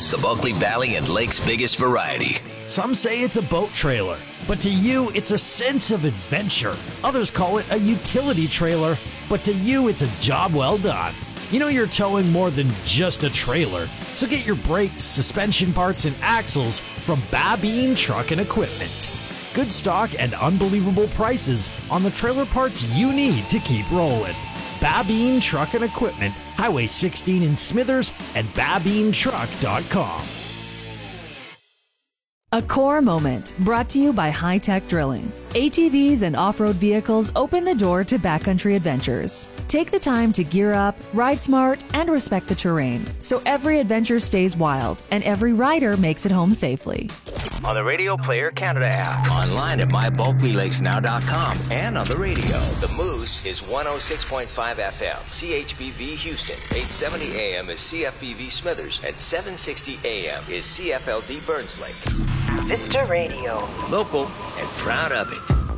the Bulkley Valley and Lake's biggest variety. Some say it's a boat trailer, but to you, it's a sense of adventure. Others call it a utility trailer, but to you, it's a job well done. You know you're towing more than just a trailer, so get your brakes, suspension parts, and axles from Babine Truck and Equipment. Good stock and unbelievable prices on the trailer parts you need to keep rolling. Babine Truck and Equipment, Highway 16 in Smithers, and babinetruck.com. A core moment brought to you by High Tech Drilling. ATVs and off-road vehicles open the door to backcountry adventures. Take the time to gear up, ride smart, and respect the terrain, so every adventure stays wild and every rider makes it home safely. On the Radio Player Canada app, online at myBulkleyLakesNow.com, and on the radio. The Moose is 106.5 FM, CHBV Houston, 870 AM is CFBV Smithers, and 760 AM is CFLD Burns Lake. Vista Radio. Local and proud of it.